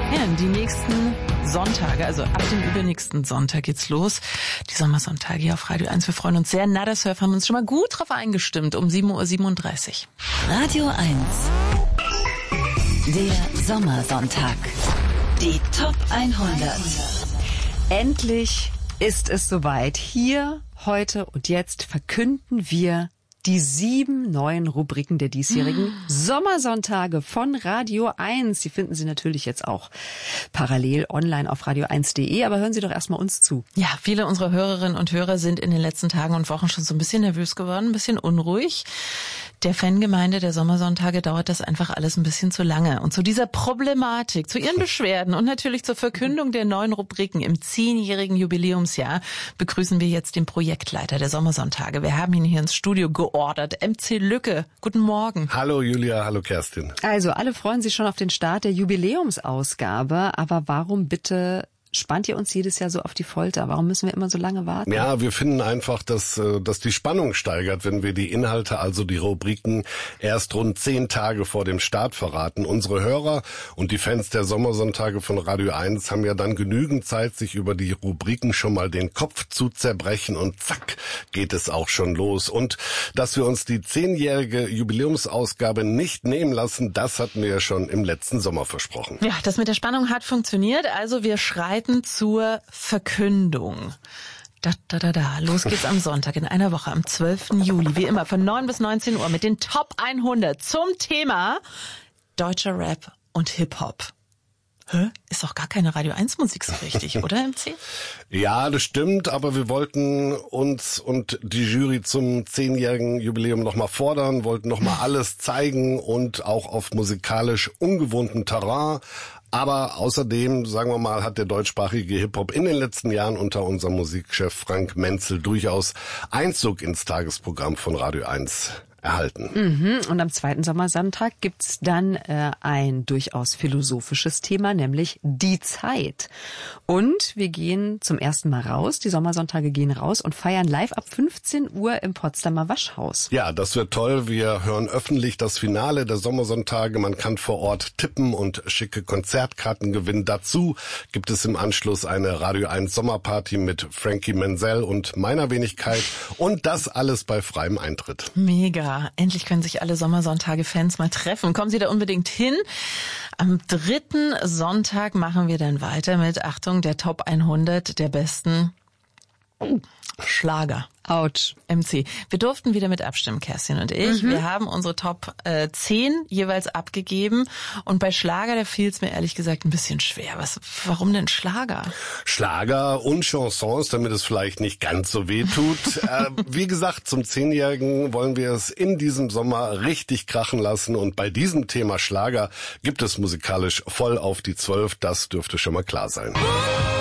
Ja, die nächsten Sonntage, also ab dem übernächsten Sonntag geht's los. Die Sommersonntage hier auf Radio 1. Wir freuen uns sehr. Nada Surf haben uns schon mal gut drauf eingestimmt um 7:37 Uhr. Radio 1. Der Sommersonntag. Die Top 100. Endlich ist es soweit. Hier, heute und jetzt verkünden wir die 7 neuen Rubriken der diesjährigen Sommersonntage von Radio 1. Die finden Sie natürlich jetzt auch parallel online auf radio1.de, aber hören Sie doch erstmal uns zu. Ja, viele unserer Hörerinnen und Hörer sind in den letzten Tagen und Wochen schon so ein bisschen nervös geworden, ein bisschen unruhig. Der Fangemeinde der Sommersonntage dauert das einfach alles ein bisschen zu lange. Und zu dieser Problematik, zu Ihren Beschwerden und natürlich zur Verkündung der neuen Rubriken im 10-jährigen Jubiläumsjahr begrüßen wir jetzt den Projektleiter der Sommersonntage. Wir haben ihn hier ins Studio geordert. MC Lücke, guten Morgen. Hallo Julia, hallo Kerstin. Also alle freuen sich schon auf den Start der Jubiläumsausgabe, aber warum bitte spannt ihr uns jedes Jahr so auf die Folter? Warum müssen wir immer so lange warten? Ja, wir finden einfach, dass die Spannung steigert, wenn wir die Inhalte, also die Rubriken, erst rund 10 Tage vor dem Start verraten. Unsere Hörer und die Fans der Sommersonntage von Radio 1 haben ja dann genügend Zeit, sich über die Rubriken schon mal den Kopf zu zerbrechen und zack, geht es auch schon los. Und dass wir uns die 10-jährige Jubiläumsausgabe nicht nehmen lassen, das hatten wir ja schon im letzten Sommer versprochen. Ja, das mit der Spannung hat funktioniert, also wir schreiten zur Verkündung. Los geht's am Sonntag in einer Woche, am 12. Juli, wie immer von 9 bis 19 Uhr mit den Top 100 zum Thema deutscher Rap und Hip-Hop. Ist doch gar keine Radio 1 Musik so richtig, oder MC? Ja, das stimmt, aber wir wollten uns und die Jury zum 10-jährigen Jubiläum nochmal fordern, wollten nochmal alles zeigen und auch auf musikalisch ungewohntem Terrain. Aber außerdem, sagen wir mal, hat der deutschsprachige Hip-Hop in den letzten Jahren unter unserem Musikchef Frank Menzel durchaus Einzug ins Tagesprogramm von Radio 1 erhalten. Und am zweiten Sommersonntag gibt's dann ein durchaus philosophisches Thema, nämlich die Zeit. Und wir gehen zum ersten Mal raus, die Sommersonntage gehen raus und feiern live ab 15 Uhr im Potsdamer Waschhaus. Ja, das wird toll. Wir hören öffentlich das Finale der Sommersonntage. Man kann vor Ort tippen und schicke Konzertkarten gewinnen. Dazu gibt es im Anschluss eine Radio 1 Sommerparty mit Frankie Menzel und meiner Wenigkeit. Und das alles bei freiem Eintritt. Mega. Endlich können sich alle Sommersonntage-Fans mal treffen. Kommen Sie da unbedingt hin. Am 3. Sonntag machen wir dann weiter mit, Achtung, der Top 100 der besten Schlager. Autsch. MC. Wir durften wieder mit abstimmen, Kerstin und ich. Wir haben unsere Top 10 jeweils abgegeben. Und bei Schlager, da fiel es mir ehrlich gesagt ein bisschen schwer. Warum denn Schlager? Schlager und Chansons, damit es vielleicht nicht ganz so weh tut. Wie gesagt, zum 10-Jährigen wollen wir es in diesem Sommer richtig krachen lassen. Und bei diesem Thema Schlager gibt es musikalisch voll auf die 12. Das dürfte schon mal klar sein.